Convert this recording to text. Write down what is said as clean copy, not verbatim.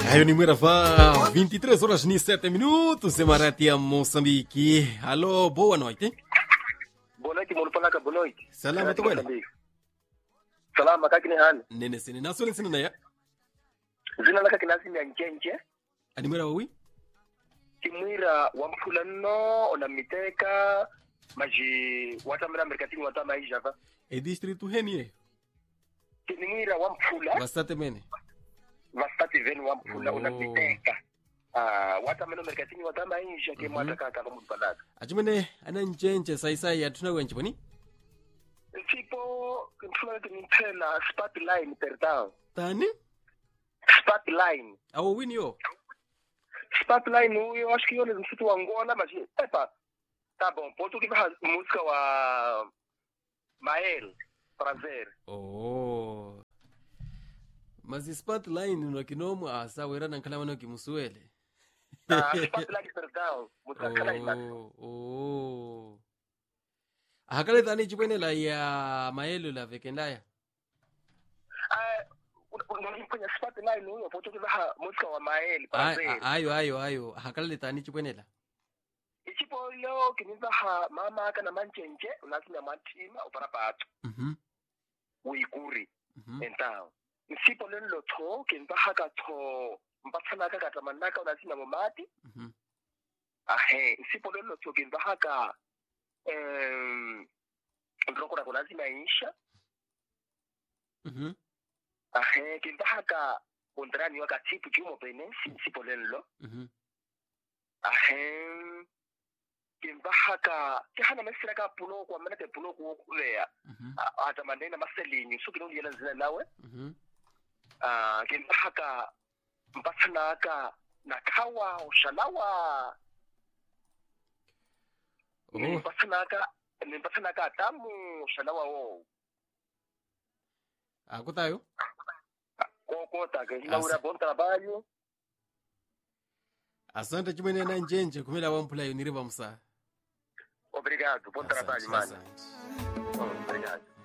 Aí o número vai 23 horas e 7 minutos em Maratia, Moçambique. Alô, boa noite. Boa noite, mano. Fala boa noite. Salama, tu wena? Salama, kaki ni hali? Nene sini, na sole sini na ya? Zina laka kinasi ni njenje. A número wawi? Kimwira wampula no, ona miteka, maji watamira merkatini watama hii java. E distrito heni Kimwira wampula. Bastate mene. Vastati venu wampula, ona miteka. Watamira merkatini watama hii java kemwata kaka kama mpalaka. Ajimene, ana njenje saisai ya tuna wenche poni? Tipo, ntula kinitela spotline perdão. Tani? Spotline. Awo wini yo? Spotline eu acho que eu não sinto Angola, mas epa, tá bom, ponto que vai música wa Mael, prazer. Oh. Mas spotline no kinomo asa wera nankala mano kimusuele. Spotline perdão, música kala imagem. Oh. Hakale tani chipene la ya maelo la vekendaya. Unafanya spotline huyo ponto que vai música wa Mael, prazer. Ayo. Hakale tani chipene la. Ichipo leo kiniza ha mama kana manchenje unasinya matima uparapatu. Uiguri. Então, isipo lelo to kiniza haka to mpatsana kaka tamanaka unasinya momati. Isipo lelo to kiniza haka ndrokora kunazima insha. Kiniza haka kontrani wakatipu chumo pene isipo lelo. Kimbahaka kihana mesira ka pulo kwa manete pulo ku kulea ata manena maselinyi so kino yela zina nawe kimbahaka mpatsana ka nakawa ushalawa mpatsana ka tamu ushalawa wo akutayo kokota ke ina bom trabalho. Asante chimene na njenje kumela wampula yoniriva musa. Obrigado, bom trabalho, mano. Obrigado.